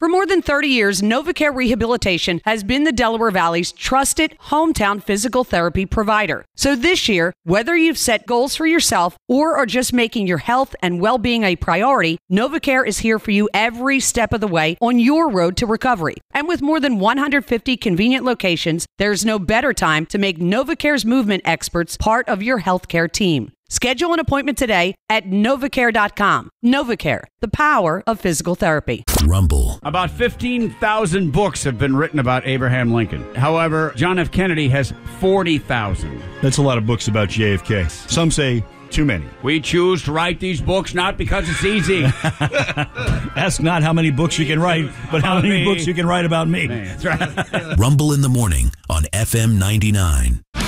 For more than 30 years, NovaCare Rehabilitation has been the Delaware Valley's trusted hometown physical therapy provider. So this year, whether you've set goals for yourself or are just making your health and well-being a priority, NovaCare is here for you every step of the way on your road to recovery. And with more than 150 convenient locations, there's no better time to make NovaCare's movement experts part of your healthcare team. Schedule an appointment today at NovaCare.com. NovaCare, the power of physical therapy. Rumble. About 15,000 books have been written about Abraham Lincoln. However, John F. Kennedy has 40,000. That's a lot of books about JFK. Some say too many. We choose to write these books not because it's easy. Ask not how many books you can write, but how many books you can write about me. That's right. Rumble in the morning on FM 99.